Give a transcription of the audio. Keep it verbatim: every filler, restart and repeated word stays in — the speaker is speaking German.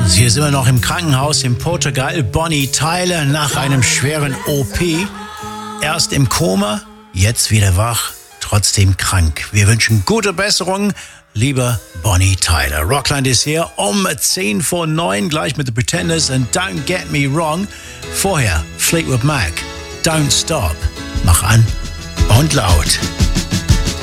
Sie ist immer noch im Krankenhaus in Portugal. Bonnie Tyler nach einem schweren O P. Erst im Koma, jetzt wieder wach, trotzdem krank. Wir wünschen gute Besserung, lieber Bonnie Tyler. Rockland ist hier um zehn vor neun, gleich mit The Pretenders and Don't Get Me Wrong. Vorher Fleetwood Mac, Don't Stop. Mach an und laut.